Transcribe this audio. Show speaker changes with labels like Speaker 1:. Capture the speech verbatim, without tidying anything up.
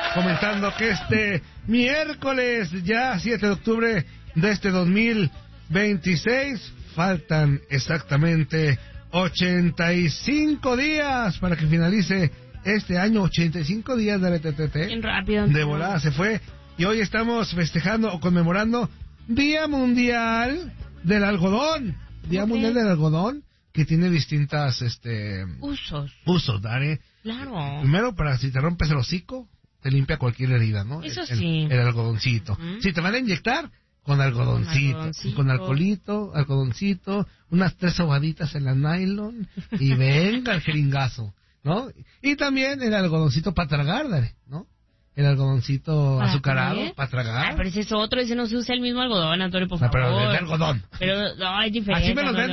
Speaker 1: comentando que este miércoles, ya siete de octubre de este dos mil veintiséis, faltan exactamente ochenta y cinco días para que finalice este año. Ochenta y cinco días de B T T T.
Speaker 2: Bien rápido.
Speaker 1: De volada se fue. Y hoy estamos festejando o conmemorando Día Mundial del Algodón. Día okay. Mundial del Algodón, que tiene distintas este
Speaker 2: usos.
Speaker 1: Usos, Dare.
Speaker 2: Claro.
Speaker 1: Primero, para si te rompes el hocico, te limpia cualquier herida, ¿no?
Speaker 2: Eso
Speaker 1: el,
Speaker 2: sí.
Speaker 1: El, el algodoncito. ¿Mm? Si te van a inyectar, con algodoncito. Con, algodoncito. con alcoholito, algodoncito, unas tres sobaditas en la nylon y venga el jeringazo, ¿no? Y también el algodoncito para tragar, Dare, ¿no? El algodoncito azucarado para tragar.
Speaker 2: Ah, pero ese es otro, ese no se usa el mismo algodón, Antonio, por
Speaker 1: no,
Speaker 2: favor.
Speaker 1: pero es de algodón.
Speaker 2: Pero no, es diferente.
Speaker 1: Así me los ven